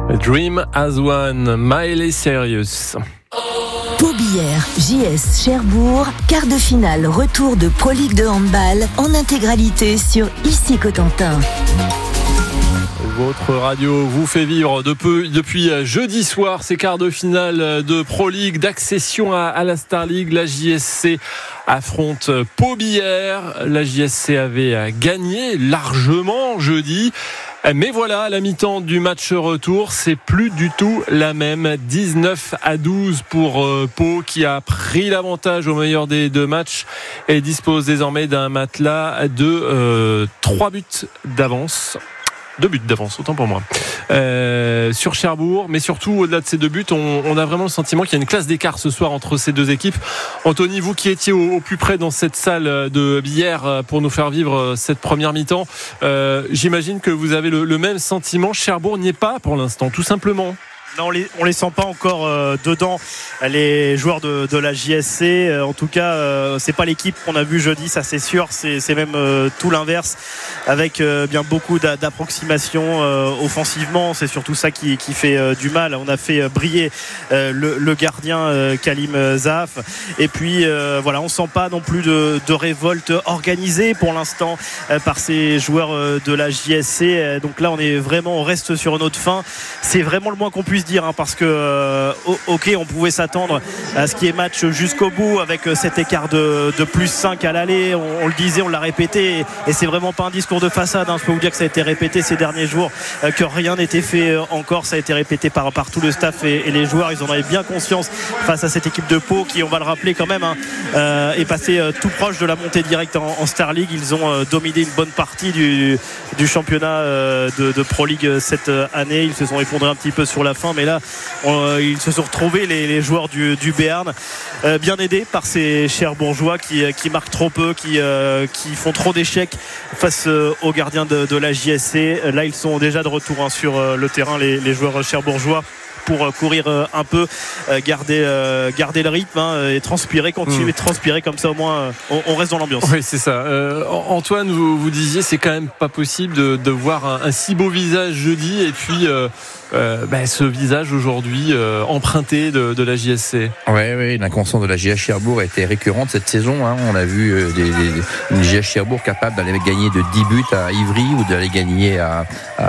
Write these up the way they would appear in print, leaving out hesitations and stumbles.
Dream as One, Miley Cyrus. Paubière, JS Cherbourg, quart de finale, retour de Pro League de handball en intégralité sur ICI Cotentin. Votre radio vous fait vivre depuis jeudi soir ces quarts de finale de Pro League, d'accession à la Star League. La JSC affronte Paubière. La JSC avait gagné largement jeudi. Mais voilà, à la mi-temps du match retour, c'est plus du tout la même. 19-12 pour Pau, qui a pris l'avantage au meilleur des deux matchs et dispose désormais d'un matelas de 3 buts d'avance. 2 buts d'avance, autant pour moi, sur Cherbourg. Mais surtout, au-delà de ces 2 buts, on a vraiment le sentiment qu'il y a une classe d'écart ce soir entre ces deux équipes. Anthony, vous qui étiez au plus près dans cette salle de billard pour nous faire vivre cette première mi-temps, j'imagine que vous avez le même sentiment. Cherbourg n'y est pas pour l'instant, tout simplement. Non, on les sent pas encore dedans, les joueurs de la JSC. En tout cas, c'est pas l'équipe qu'on a vu jeudi, ça c'est sûr. C'est même tout l'inverse, avec bien beaucoup d'approximations offensivement. C'est surtout ça qui fait du mal. On a fait briller le gardien Kalim Zaf. Et puis voilà, on sent pas non plus de révolte organisée pour l'instant par ces joueurs de la JSC. Donc là, on reste sur une autre fin. C'est vraiment le moins qu'on puisse dire, parce que ok, on pouvait s'attendre à ce qui est match jusqu'au bout avec cet écart de plus 5 à l'aller. On le disait, on l'a répété, et c'est vraiment pas un discours de façade, Je peux vous dire que ça a été répété ces derniers jours, que rien n'était fait encore. Ça a été répété par tout le staff et les joueurs. Ils en avaient bien conscience face à cette équipe de Pau qui, on va le rappeler quand même, est passée tout proche de la montée directe en Star League. Ils ont dominé une bonne partie du championnat de Pro League cette année. Ils se sont effondrés un petit peu sur la fin, mais là ils se sont retrouvés, les joueurs du Béarn, bien aidés par ces Cherbourgeois qui marquent trop peu, qui font trop d'échecs face aux gardiens de la JSC. Là, ils sont déjà de retour sur le terrain, les joueurs cherbourgeois, pour courir un peu, garder le rythme, et transpirer, continuer de transpirer, comme ça au moins on reste dans l'ambiance. Oui, c'est ça. Antoine, vous disiez, c'est quand même pas possible de voir un si beau visage jeudi et puis ce visage aujourd'hui emprunté de la JSC. Oui, l'inconscience de la JS Cherbourg a été récurrente cette saison. On a vu une JS Cherbourg capable d'aller gagner de 10 buts à Ivry, ou d'aller gagner à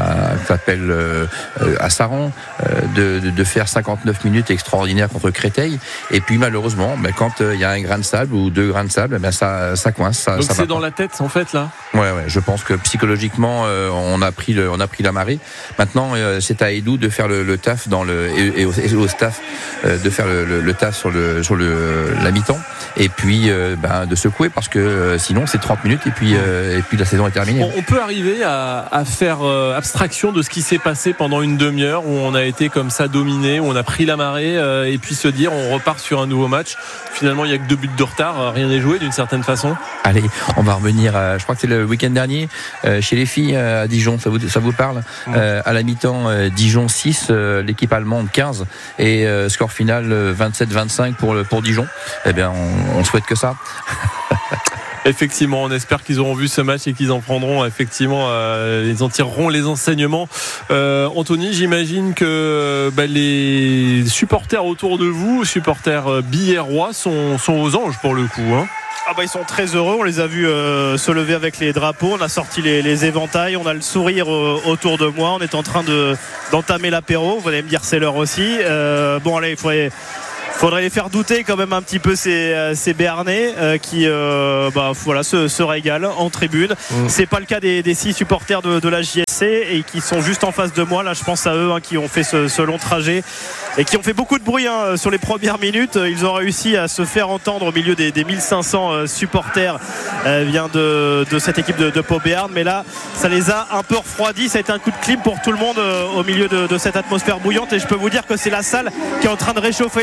Saran, de faire 59 minutes extraordinaires contre Créteil. Et puis malheureusement, quand il y a un grain de sable ou 2 grains de sable, ça coince. Donc ça c'est dans la tête en fait là. Ouais, je pense que psychologiquement on a pris la marée. Maintenant c'est à Edu de faire le taf et au staff de faire le taf sur la mi-temps, et puis de secouer, parce que sinon c'est 30 minutes et puis la saison est terminée. On peut arriver à faire abstraction de ce qui s'est passé pendant une demi-heure où on a été comme ça dominé, où on a pris la marée, et puis se dire on repart sur un nouveau match. Finalement il n'y a que 2 buts de retard, rien n'est joué d'une certaine façon. Allez, on va revenir je crois que c'est le week-end dernier chez les filles à Dijon, ça vous parle? À la mi-temps, Dijon 6, l'équipe allemande 15, et score final 27-25 pour Dijon. Eh bien on souhaite que ça. Effectivement, on espère qu'ils auront vu ce match et qu'ils en prendront effectivement, ils en tireront les enseignements. Anthony, j'imagine que les supporters autour de vous, supporters billérois, sont aux anges pour le coup. Ils sont très heureux, on les a vus se lever avec les drapeaux, on a sorti les éventails, on a le sourire autour de moi, on est en train d'entamer l'apéro. Vous allez me dire c'est l'heure aussi. Allez, il faudrait les faire douter quand même un petit peu, ces Béarnais qui se régalent en tribune. C'est pas le cas des 6 supporters de la JSC, et qui sont juste en face de moi. Là, je pense à eux, qui ont fait ce long trajet et qui ont fait beaucoup de bruit sur les premières minutes. Ils ont réussi à se faire entendre au milieu des 1500 supporters de cette équipe de Pau Béarn. Mais là, ça les a un peu refroidis. Ça a été un coup de clim pour tout le monde au milieu de cette atmosphère bouillante, et je peux vous dire que c'est la salle qui est en train de réchauffer l'extérieur.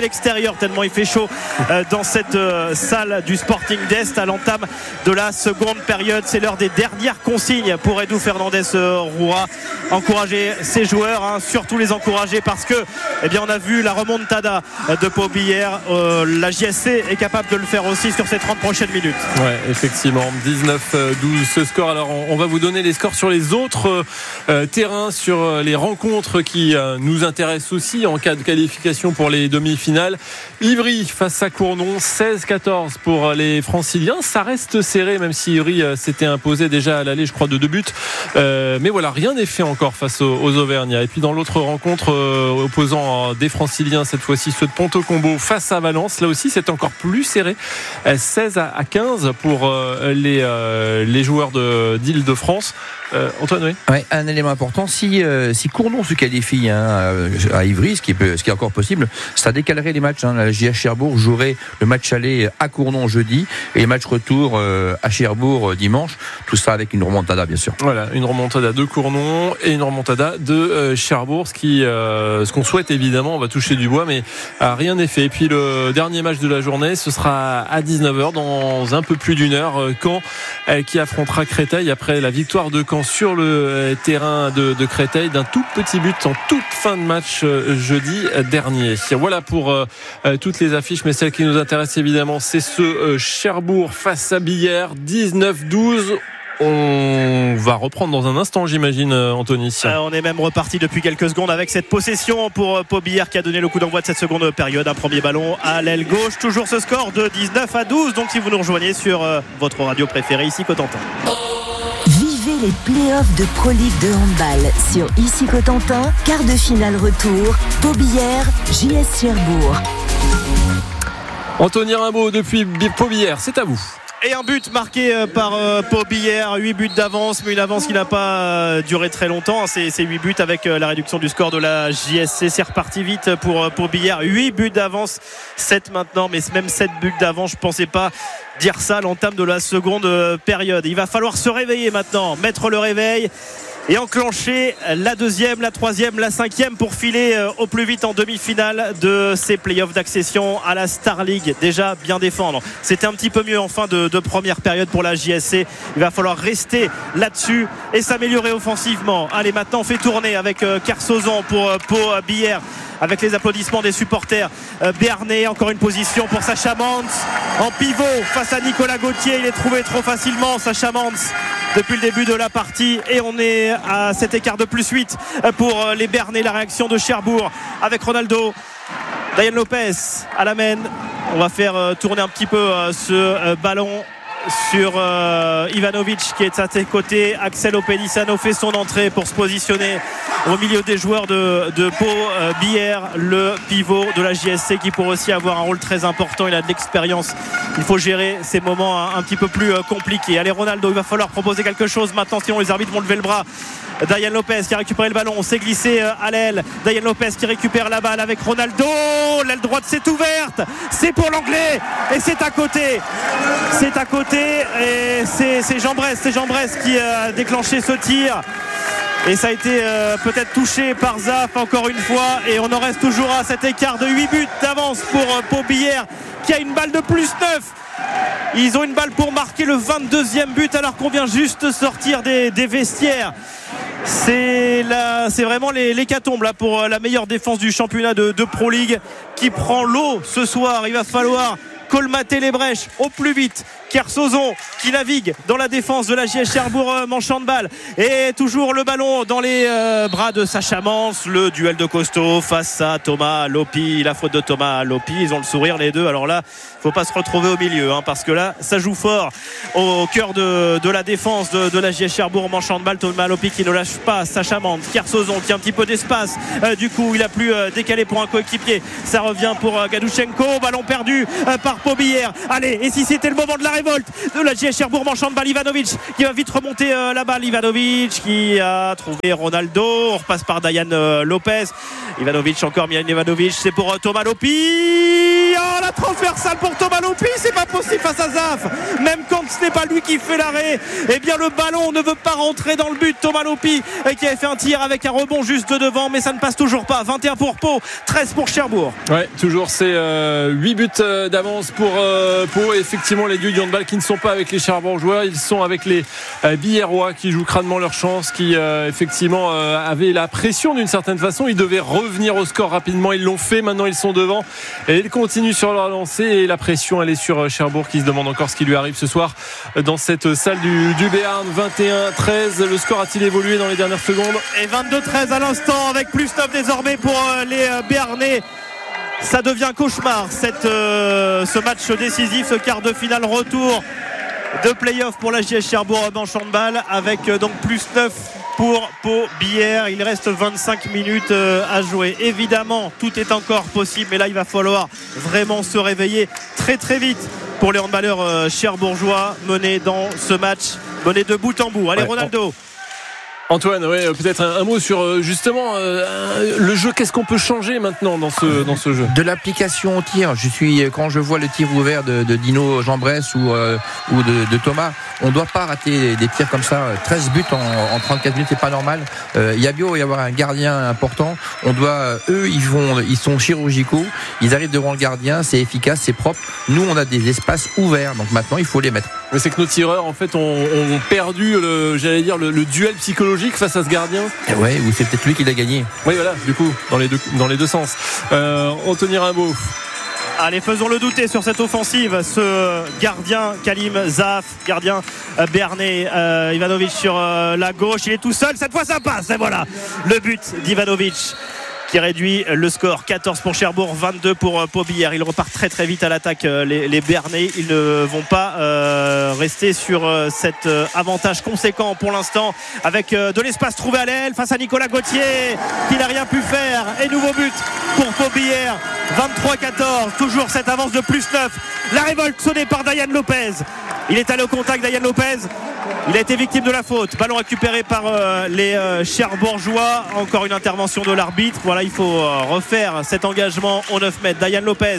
l'intérieur tellement il fait chaud dans cette salle du Sporting d'Est à l'entame de la seconde période. C'est l'heure des dernières consignes pour Edu Fernandez Roura. Encourager ses joueurs, surtout les encourager parce que on a vu la remontada de Pau Billère. La JSC est capable de le faire aussi sur ces 30 prochaines minutes. Ouais, effectivement, 19-12 ce score. Alors on va vous donner les scores sur les autres terrains, sur les rencontres qui nous intéressent aussi en cas de qualification pour les demi-finales. Ivry face à Cournon, 16-14 pour les Franciliens. Ça reste serré, même si Ivry s'était imposé déjà à l'aller, je crois, de 2 buts. Mais voilà, rien n'est fait encore face aux Auvergnats. Et puis dans l'autre rencontre opposant des Franciliens, cette fois-ci ceux de Ponto-Combo face à Valence, là aussi c'est encore plus serré, 16-15 pour les joueurs d'Île-de-France. Antoine, oui. Ouais, un élément important, si Cournon se qualifie à Ivry, ce qui est encore possible, ça décalerait les matchs. La JS Cherbourg jouerait le match aller à Cournon jeudi et les matchs retour à Cherbourg dimanche. Tout ça avec une remontada, bien sûr. Voilà, une remontada de Cournon et une remontada de Cherbourg, ce qu'on souhaite évidemment. On va toucher du bois, mais rien n'est fait. Et puis le dernier match de la journée, ce sera à 19h dans un peu plus d'une heure. Caen qui affrontera Créteil après la victoire de Caen sur le terrain de Créteil d'un tout petit but en toute fin de match jeudi dernier. Voilà pour toutes les affiches, mais celle qui nous intéresse évidemment, c'est ce Cherbourg face à Billère, 19-12. On va reprendre dans un instant, j'imagine, Anthony. On est même reparti depuis quelques secondes avec cette possession pour Pau Billère qui a donné le coup d'envoi de cette seconde période. Un premier ballon à l'aile gauche. Toujours ce score de 19-12. Donc si vous nous rejoignez sur votre radio préférée ici Cotentin. Vivez les playoffs de Pro League de handball sur ici Cotentin. Quart de finale retour. Pau Billère, JS Cherbourg. Anthony Rimbaud depuis Pau Billère, c'est à vous. Et un but marqué par Pau Billère, 8 buts d'avance, mais une avance qui n'a pas duré très longtemps. C'est 8 buts avec la réduction du score de la JSC. C'est reparti vite pour Pau Billère. 8 buts d'avance, 7 maintenant, mais même 7 buts d'avance, je ne pensais pas dire ça à l'entame de la seconde période. Il va falloir se réveiller maintenant, mettre le réveil et enclencher la deuxième, la troisième, la cinquième pour filer au plus vite en demi-finale de ces playoffs d'accession à la Star League. Déjà bien défendre, c'était un petit peu mieux en fin de première période pour la JSC. Il va falloir rester là-dessus et s'améliorer offensivement. Allez, maintenant on fait tourner avec Kersozon pour Pau Billère, avec les applaudissements des supporters béarnais. Encore une position pour Sacha Mans en pivot face à Nicolas Gauthier. Il est trouvé trop facilement, Sacha Mans, depuis le début de la partie, et on est à cet écart de plus 8 pour les Béarnais. La réaction de Cherbourg avec Ronaldo, Dayan Lopez à la main. On va faire tourner un petit peu ce ballon sur Ivanovic qui est à ses côtés. Axel Opelissano fait son entrée pour se positionner au milieu des joueurs de Pau Billère, le pivot de la JSC qui pourrait aussi avoir un rôle très important. Il a de l'expérience, il faut gérer ces moments un petit peu plus compliqués. Allez, Ronaldo, il va falloir proposer quelque chose maintenant, sinon les arbitres vont lever le bras. Dayan Lopez qui a récupéré le ballon, on s'est glissé à l'aile. Dayan Lopez qui récupère la balle avec Ronaldo. L'aile droite s'est ouverte, c'est pour l'anglais et c'est à côté. C'est à côté et c'est Jean Bresse qui a déclenché ce tir. Et ça a été peut-être touché par Zaf encore une fois. Et on en reste toujours à cet écart de 8 buts d'avance pour Pau Billère qui a une balle de plus 9. Ils ont une balle pour marquer le 22e but alors qu'on vient juste sortir des vestiaires. C'est vraiment l'hécatombe là pour la meilleure défense du championnat de Pro League qui prend l'eau ce soir. Il va falloir colmater les brèches au plus vite. Kersozon qui navigue dans la défense de la JS Cherbourg Manche-Handball et toujours le ballon dans les bras de Sacha Mans. Le duel de costaud face à Thomas Lopi, la faute de Thomas Lopi. Ils ont le sourire les deux. Alors là, faut pas se retrouver au milieu parce que là ça joue fort au cœur de la défense de la JS Cherbourg Manche-Handball. Thomas Lopi qui ne lâche pas Sacha Mans. Kersozon qui a un petit peu d'espace, du coup il a plus décalé pour un coéquipier. Ça revient pour Gadouchenko, ballon perdu par Pobillère. Allez, et si c'était le moment de la révolte de la JS Cherbourg, manchant de balle, Ivanovic qui va vite remonter la balle. Ivanovic qui a trouvé Ronaldo. On repasse par Dayan Lopez. Ivanovic, encore Milan Ivanovic, c'est pour Thomas Lopi. Oh, la transversale pour Thomas Lopi, c'est pas possible face à Zaf. Même quand ce n'est pas lui qui fait l'arrêt, eh bien le ballon ne veut pas rentrer dans le but. Thomas Lopi qui avait fait un tir avec un rebond juste devant, mais ça ne passe toujours pas. 21 pour Pau, 13 pour Cherbourg. Ouais, toujours c'est 8 buts d'avance pour Pau. Effectivement, les dieux du handball qui ne sont pas avec les Cherbourgeois, ils sont avec les Bierrois qui jouent crânement leur chance, qui effectivement avaient la pression d'une certaine façon. Ils devaient revenir au score rapidement, ils l'ont fait. Maintenant, ils sont devant et ils continuent sur leur lancée. Et la pression, elle est sur Cherbourg qui se demande encore ce qui lui arrive ce soir dans cette salle du Béarn. 21-13, le score a-t-il évolué dans les dernières secondes? Et 22-13 à l'instant avec plus 9 désormais pour les Béarnais. Ça devient cauchemar ce match décisif, ce quart de finale retour de play-off pour la JS Cherbourg manchant de balle avec donc plus 9 pour Pau Billère. Il reste 25 minutes à jouer. Évidemment, tout est encore possible, mais là il va falloir vraiment se réveiller très très vite pour les handballeurs cherbourgeois menés dans ce match, menés de bout en bout. Allez, ouais, Ronaldo. Antoine, ouais, peut-être un mot sur justement le jeu. Qu'est-ce qu'on peut changer maintenant dans ce jeu? De l'application au tir. Quand je vois le tir ouvert de Dino Jean-Bresse ou de Thomas, on ne doit pas rater des tirs comme ça. 13 buts en 34 minutes, c'est pas normal. Il y a bien y avoir un gardien important. On doit, eux, ils sont chirurgicaux. Ils arrivent devant le gardien, c'est efficace, c'est propre. Nous, on a des espaces ouverts, donc maintenant il faut les mettre. Mais c'est que nos tireurs en fait ont perdu le duel psychologique face à ce gardien. Ouais, ou c'est peut-être lui qui l'a gagné. Oui, voilà, du coup, dans les deux sens. Anthony Rimbaud. Allez, faisons le douter sur cette offensive. Ce gardien Kalim Zaf, gardien béarnais, Ivanovic sur la gauche. Il est tout seul, cette fois ça passe. Et voilà, le but d'Ivanovic qui réduit le score. 14 pour Cherbourg, 22 pour Pau Billère. Ils repartent très très vite à l'attaque, les Béarnais. Ils ne vont pas rester sur cet avantage conséquent pour l'instant, avec de l'espace trouvé à l'aile face à Nicolas Gauthier qui n'a rien pu faire. Et nouveau but pour Pau Billère, 23-14. Toujours cette avance de plus 9. La révolte sonnée par Dayan Lopez. Il est allé au contact, Dayan Lopez. Il a été victime de la faute. Ballon récupéré par les Cherbourgeois. Encore une intervention de l'arbitre. Voilà, il faut refaire cet engagement au 9 mètres. Dayan Lopez,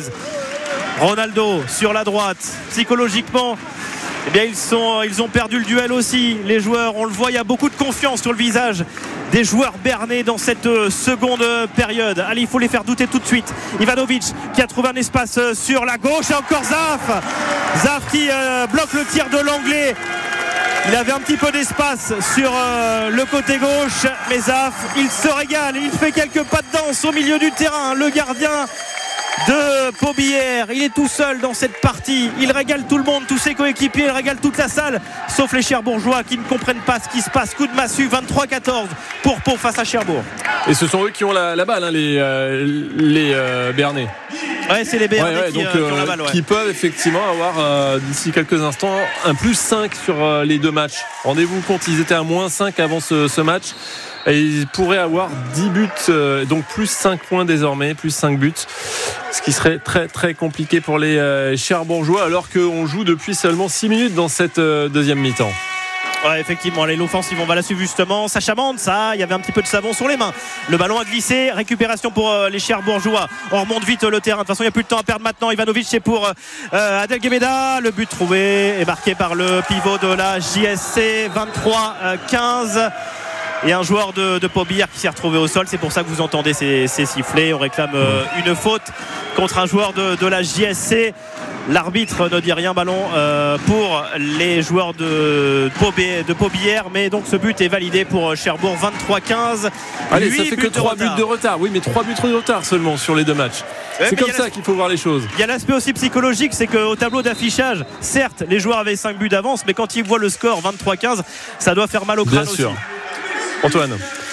Ronaldo sur la droite. Psychologiquement, eh bien, ils ont perdu le duel aussi. Les joueurs, on le voit, il y a beaucoup de confiance sur le visage des joueurs béarnais dans cette seconde période. Allez, il faut les faire douter tout de suite. Ivanovic qui a trouvé un espace sur la gauche. Et encore Zaf qui bloque le tir de l'Anglais. Il avait un petit peu d'espace sur le côté gauche, mais Zaf, il se régale, il fait quelques pas de danse au milieu du terrain. Le gardien de Pau Billère, il est tout seul dans cette partie. Il régale tout le monde, tous ses coéquipiers, il régale toute la salle, sauf les Cherbourgeois qui ne comprennent pas ce qui se passe. Coup de massue, 23-14 pour Pau face à Cherbourg. Et ce sont eux qui ont la balle, hein, les Béarnais. Ouais, c'est les Béarnais qui ont la balle, qui peuvent effectivement avoir d'ici quelques instants un plus 5 sur les deux matchs. Rendez-vous compte, ils étaient à moins 5 avant ce match. Et ils pourraient avoir 10 buts, donc plus 5 points désormais, plus 5 buts, ce qui serait très très compliqué pour les Cherbourgeois, alors qu'on joue depuis seulement 6 minutes dans cette deuxième mi-temps. Ouais, effectivement, allez, l'offensive, on va la suivre justement. Ça chamande, il y avait un petit peu de savon sur les mains. Le ballon a glissé, récupération pour les Cherbourgeois. On remonte vite le terrain. De toute façon, il n'y a plus de temps à perdre maintenant. Ivanovic, c'est pour Adel Guemeda. Le but trouvé est marqué par le pivot de la JSC. 23-15. Et un joueur de Pau Billère qui s'est retrouvé au sol. C'est pour ça que vous entendez ces sifflets. On réclame une faute contre un joueur de la JSC. L'arbitre ne dit rien, ballon pour les joueurs de Pau Billère. Mais donc ce but est validé pour Cherbourg. 23-15. Allez, ça fait que 3 buts de retard. Oui, mais 3 buts de retard seulement sur les deux matchs. Ouais, c'est comme ça qu'il faut voir les choses. Il y a l'aspect aussi psychologique, c'est qu'au tableau d'affichage, certes, les joueurs avaient 5 buts d'avance, mais quand ils voient le score 23-15, ça doit faire mal au crâne aussi. Antoine.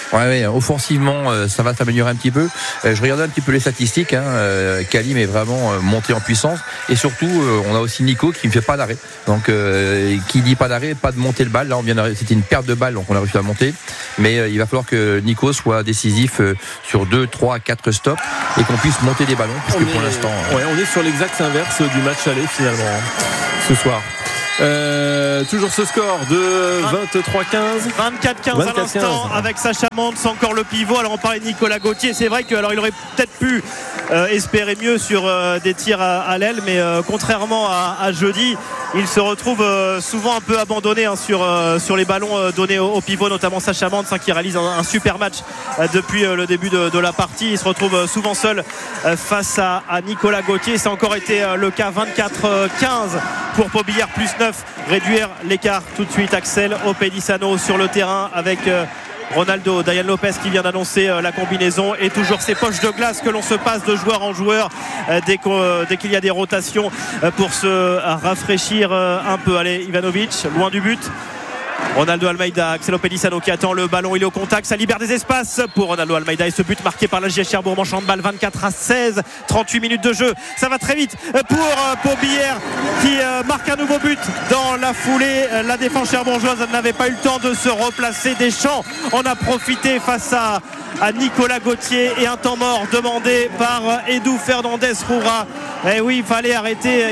Ouais, offensivement, ça va s'améliorer un petit peu. Je regardais un petit peu les statistiques. Kalim est vraiment monté en puissance. Et surtout, on a aussi Nico qui ne fait pas d'arrêt. Donc, qui dit pas d'arrêt, pas de monter de balle. Là, c'était une perte de balle, donc on a réussi à monter. Mais il va falloir que Nico soit décisif sur 2, 3, 4 stops et qu'on puisse monter des ballons. Puisque pour l'instant, on est sur l'exact inverse du match aller finalement ce soir. Toujours ce score de 23-15 24-15 à l'instant avec Sacha Mantz, encore le pivot. Alors on parlait de Nicolas Gauthier, c'est vrai qu'il aurait peut-être pu espérer mieux sur des tirs à l'aile, mais contrairement à jeudi, il se retrouve souvent un peu abandonné sur les ballons donnés au pivot, notamment Sacha Mantz qui réalise un super match depuis le début de la partie. Il se retrouve souvent seul face à Nicolas Gauthier. Ça a encore été le cas. 24-15 pour Pobillère, plus 9, réduire l'écart tout de suite. Axel Opedisano sur le terrain avec Ronaldo, Dayan Lopez qui vient d'annoncer la combinaison, et toujours ces poches de glace que l'on se passe de joueur en joueur dès qu'il y a des rotations pour se rafraîchir un peu. Allez, Ivanovic, loin du but. Ronaldo Almeida, Axel Opedisano qui attend le ballon, il est au contact, ça libère des espaces pour Ronaldo Almeida, et ce but marqué par la JS Cherbourg, manchant de balle, 24-16, 38 minutes de jeu, ça va très vite pour Pobillère qui marque un nouveau but dans la foulée. La défense cherbourgeoise n'avait pas eu le temps de se replacer. Deschamps en a profité face à Nicolas Gauthier, et un temps mort demandé par Edu Fernandez Roura. Et oui, il fallait arrêter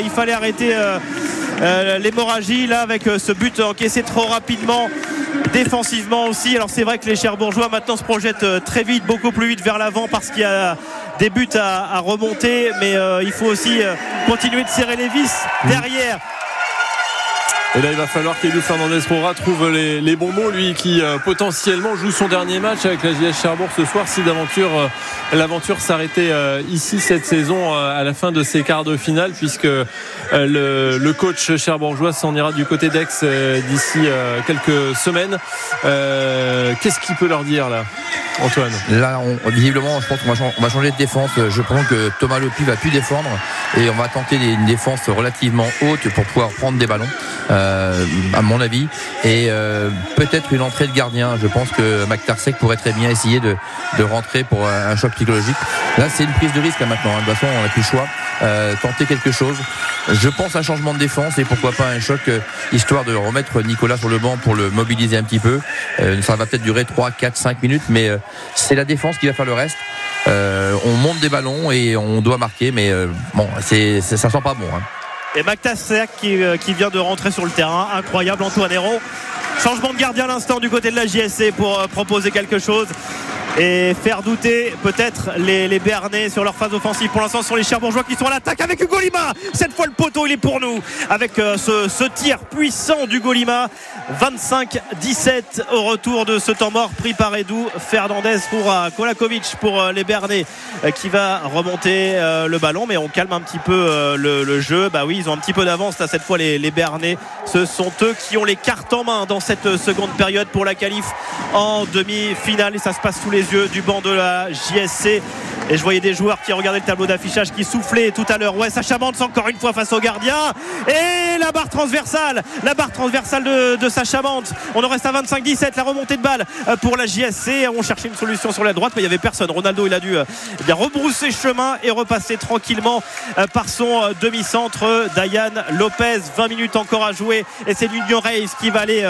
l'hémorragie là avec ce but encaissé trop rapidement, défensivement aussi. Alors c'est vrai que les Cherbourgeois maintenant se projettent très vite, beaucoup plus vite vers l'avant, parce qu'il y a des buts à remonter, mais il faut aussi continuer de serrer les vis derrière. Et là, il va falloir qu'Edu Fernandez Roura trouve les bons mots, lui qui potentiellement joue son dernier match avec la JS Cherbourg ce soir, si l'aventure s'arrêtait ici cette saison à la fin de ces quarts de finale, puisque le coach cherbourgeois s'en ira du côté d'Aix d'ici quelques semaines. Qu'est-ce qu'il peut leur dire là, Antoine? Là, visiblement, je pense qu'on va changer de défense. Je pense que Thomas Lopi va plus défendre, et on va tenter une défense relativement haute pour pouvoir prendre des ballons, à mon avis, et peut-être une entrée de gardien. Je pense que McTarsek pourrait très bien essayer de rentrer pour un choc psychologique. Là, c'est une prise de risque maintenant. De toute façon, on n'a plus le choix. Tenter quelque chose. Je pense à un changement de défense, et pourquoi pas un choc, histoire de remettre Nicolas sur le banc pour le mobiliser un petit peu. Ça va peut-être durer 3, 4, 5 minutes, mais c'est la défense qui va faire le reste. On monte des ballons et on doit marquer, mais bon, ça sent pas bon. Et McTarsek qui vient de rentrer sur le terrain, incroyable. Antoine Hérault, changement de gardien à l'instant du côté de la JSC pour proposer quelque chose et faire douter peut-être les Béarnais sur leur phase offensive. Pour l'instant, ce sont les Cherbourgeois qui sont à l'attaque avec Hugo Lima. Cette fois, le poteau, il est pour nous avec ce tir puissant d'Hugo Lima. 25-17 au retour de ce temps mort pris par Edu Fernandez Roura. Kolakovic pour les Béarnais qui va remonter le ballon, mais on calme un petit peu le jeu. Bah oui, ils ont un petit peu d'avance là cette fois, les Béarnais. Ce sont eux qui ont les cartes en main dans cette seconde période pour la qualif en demi-finale, et ça se passe sous les yeux du banc de la JSC. Et je voyais des joueurs qui regardaient le tableau d'affichage, qui soufflaient tout à l'heure. Ouais, Sacha Mantz encore une fois face au gardien, et la barre transversale de Sacha Mantz. On en reste à 25-17, la remontée de balle pour la JSC. On cherchait une solution sur la droite, mais il n'y avait personne. Ronaldo, il a dû bien rebrousser chemin et repasser tranquillement par son demi-centre. Dayan Lopez, 20 minutes encore à jouer, et c'est l'Union Reis qui va aller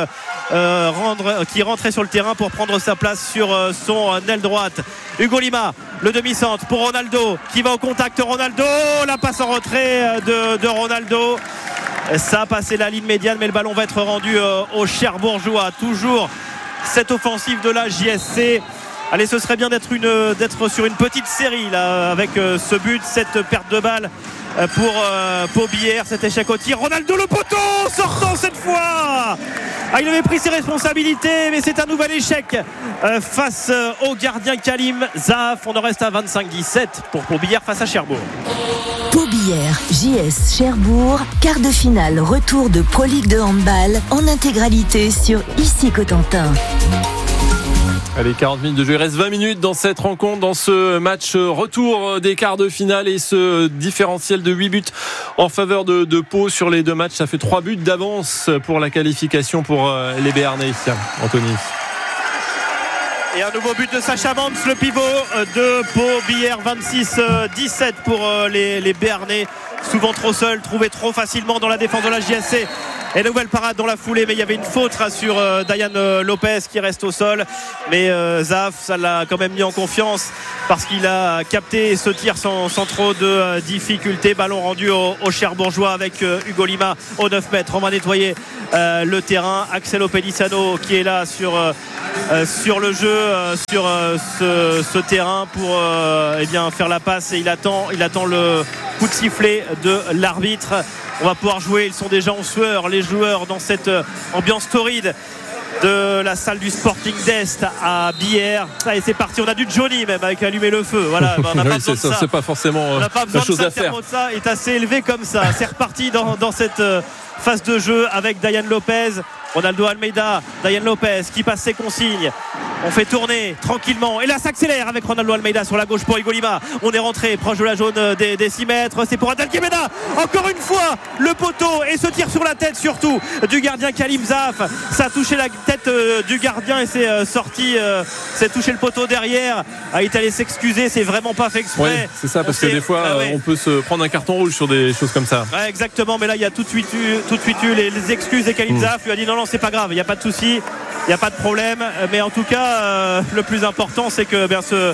qui rentrait sur le terrain pour prendre sa place sur son aile droite. Hugo Lima, le demi-centre pour Ronaldo qui va au contact. Ronaldo, la passe en retrait de Ronaldo. Ça a passé la ligne médiane, mais le ballon va être rendu aux Cherbourgeois. Toujours cette offensive de la JSC. Allez, ce serait bien d'être sur une petite série là, avec ce but, cette perte de balle pour Pobillère, cet échec au tir. Ronaldo, le poteau sortant cette fois. Il avait pris ses responsabilités, mais c'est un nouvel échec face au gardien Kalim Zaf. On en reste à 25-17 pour Pobillère face à Cherbourg. Pobillère, JS Cherbourg, quart de finale retour de Pro League de handball en intégralité sur ICI Cotentin. Allez, 40 minutes de jeu, il reste 20 minutes dans cette rencontre, dans ce match retour des quarts de finale, et ce différentiel de 8 buts en faveur de Pau sur les deux matchs. Ça fait 3 buts d'avance pour la qualification pour les Béarnais. Anthony. Et un nouveau but de Sacha Mans, le pivot de Pau Billère. 26-17 pour les Béarnais, souvent trop seuls, trouvés trop facilement dans la défense de la JSC. Et nouvelle parade dans la foulée, mais il y avait une faute sur Dayan Lopez qui reste au sol, mais Zaf, ça l'a quand même mis en confiance parce qu'il a capté ce tir sans trop de difficulté. Ballon rendu au Cherbourgeois avec Hugo Lima au 9 mètres. On va nettoyer le terrain. Axel Pelissano qui est là sur le jeu, sur ce terrain pour faire la passe, et il attend le coup de sifflet de l'arbitre. On va pouvoir jouer, ils sont déjà en sueur, les joueurs, dans cette ambiance torride de la salle du Sporting d'Est à Billère. Ça, et c'est parti, on a du Johnny même avec allumer le feu. Voilà, on n'a pas besoin de ça. C'est pas forcément la chose à faire. Ça est assez élevé comme ça. C'est reparti dans cette phase de jeu avec Dayan Lopez, Ronaldo Almeida, Dayan Lopez qui passe ses consignes. On fait tourner tranquillement et là ça accélère avec Ronaldo Almeida sur la gauche pour Hugo Lima. On est rentré proche de la jaune des 6 mètres. C'est pour Adel Kemeda, encore une fois le poteau, et ce tir sur la tête surtout du gardien Kalim Zaf. Ça a touché la tête du gardien et c'est sorti, c'est touché le poteau derrière. Il est allé s'excuser, c'est vraiment pas fait exprès. Oui, c'est ça, parce que des fois on peut se prendre un carton rouge sur des choses comme ça. Ouais, exactement, mais là il y a tout de suite eu les excuses et Kalim Zaf lui a dit non c'est pas grave, il n'y a pas de souci, il n'y a pas de problème. Mais en tout cas le plus important c'est que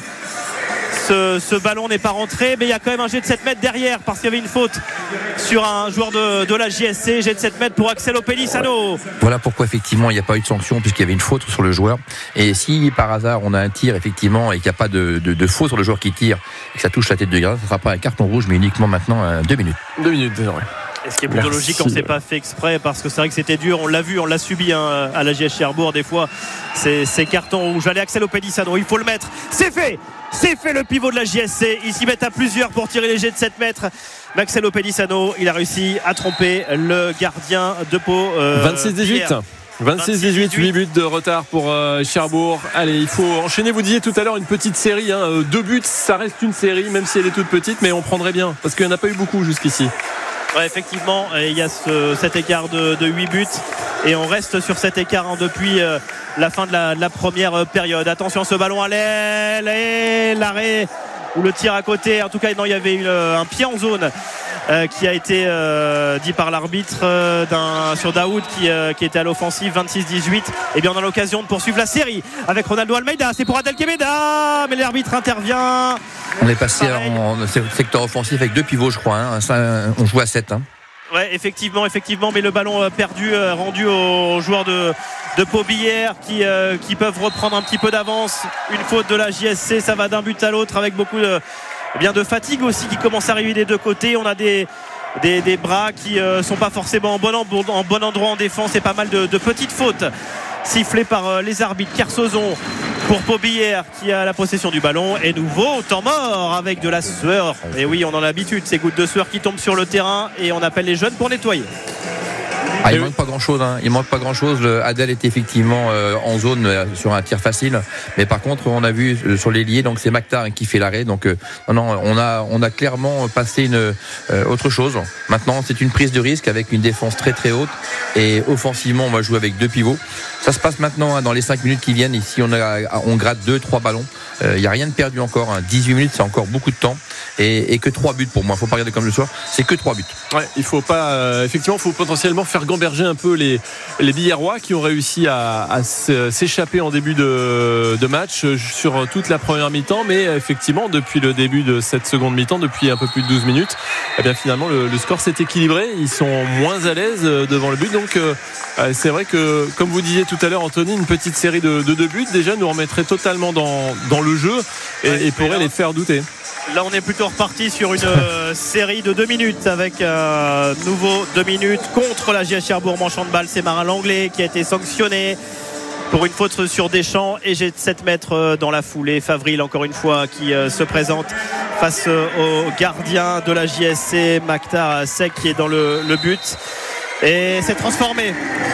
ce ballon n'est pas rentré, mais il y a quand même un jet de 7 mètres derrière parce qu'il y avait une faute sur un joueur de la JSC. Jet de 7 mètres pour Axel Pelissano. Voilà pourquoi effectivement il n'y a pas eu de sanction, puisqu'il y avait une faute sur le joueur. Et si par hasard on a un tir effectivement et qu'il n'y a pas de faute sur le joueur qui tire et que ça touche la tête de gardien, ça ne sera pas un carton rouge, mais uniquement maintenant 2 minutes. 2 minutes désormais. Et ce qui est plutôt logique quand c'est pas fait exprès, parce que c'est vrai que c'était dur, on l'a vu, on l'a subi à la JS Cherbourg des fois, c'est carton rouge. Allez, Axel Pelissano, il faut le mettre, c'est fait le pivot de la JSC, ils s'y mettent à plusieurs pour tirer les jets de 7 mètres. Axel Pelissano, il a réussi à tromper le gardien de Pau. 26-18 26-18, 8 buts de retard pour Cherbourg. Allez, il faut enchaîner. Vous disiez tout à l'heure une petite série, 2 buts, ça reste une série, même si elle est toute petite, mais on prendrait bien, parce qu'il n'y en a pas eu beaucoup jusqu'ici. Ouais, effectivement, il y a cet écart de 8 buts et on reste sur cet écart depuis la fin de la première période. Attention, ce ballon à l'aile et l'arrêt ou le tir à côté. En tout cas, non, il y avait un pied en zone qui a été dit par l'arbitre sur Daoud qui était à l'offensive. 26-18. Et bien on a l'occasion de poursuivre la série avec Ronaldo Almeida. C'est pour Adel Kemeda, mais l'arbitre intervient. On est passé en secteur offensif avec 2 pivots, je crois. On joue à 7. Ouais, effectivement, mais le ballon perdu, rendu aux joueurs de Pau Billère qui peuvent reprendre un petit peu d'avance. Une faute de la JSC, ça va d'un but à l'autre avec beaucoup de fatigue aussi qui commence à arriver des deux côtés. On a des bras qui sont pas forcément en bon endroit en défense, et pas mal de petites fautes sifflées par les arbitres. Kersozon pour Pau Billère qui a la possession du ballon, et nouveau temps mort avec de la sueur. Et oui, on en a l'habitude, ces gouttes de sueur qui tombent sur le terrain, et on appelle les jeunes pour nettoyer. Il manque pas grand chose. Adel était effectivement en zone sur un tir facile, mais par contre on a vu sur l'ailier, donc c'est Maktar qui fait l'arrêt. Donc on a clairement passé autre chose. Maintenant c'est une prise de risque avec une défense très très haute, et offensivement on va jouer avec 2 pivots. Ça se passe maintenant dans les 5 minutes qui viennent. Ici on gratte 2-3 ballons. Il n'y a rien de perdu encore. 18 minutes, c'est encore beaucoup de temps. Et que 3 buts pour moi. Il ne faut pas regarder comme le soir. C'est que 3 buts. Ouais, il faut pas. Effectivement, il faut potentiellement faire gamberger un peu les Billérois qui ont réussi à s'échapper en début de match sur toute la première mi-temps. Mais effectivement, depuis le début de cette seconde mi-temps, depuis un peu plus de 12 minutes, eh bien finalement le score s'est équilibré. Ils sont moins à l'aise devant le but. Donc c'est vrai que, comme vous disiez tout à l'heure, Anthony, une petite série de 2 buts déjà nous remettrait totalement dans le jeu et pourrait les faire douter. Là on est plutôt reparti sur une série de 2 minutes avec un nouveau 2 minutes contre la JS Cherbourg. Manchant de balle, c'est Marin Langlais qui a été sanctionné pour une faute sur Deschamps, et j'ai 7 mètres dans la foulée. Favril encore une fois qui se présente face au gardien de la JSC, Maktar Sek, qui est dans le but. Et c'est transformé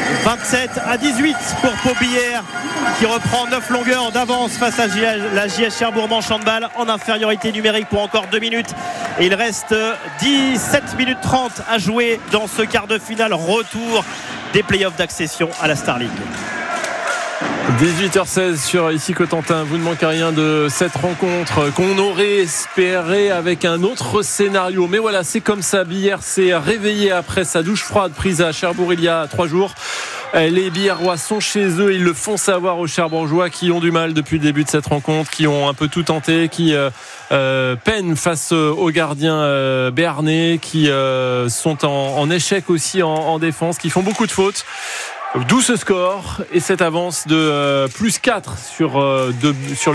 27-18 pour Pau Billère qui reprend 9 longueurs d'avance face à la JS Cherbourg. Manchant de balle en infériorité numérique pour encore 2 minutes, et il reste 17 minutes 30 à jouer dans ce quart de finale retour des playoffs d'accession à la Star League. 18h16 sur Ici Cotentin. Vous ne manquez rien de cette rencontre qu'on aurait espéré avec un autre scénario. Mais voilà, c'est comme ça. Billère s'est réveillé après sa douche froide prise à Cherbourg il y a 3 jours. Les Bièreois sont chez eux, ils le font savoir aux Cherbourgeois qui ont du mal depuis le début de cette rencontre, qui ont un peu tout tenté, qui peinent face aux gardiens béarnais, qui sont en échec aussi en défense, qui font beaucoup de fautes. D'où ce score et cette avance de plus 4 sur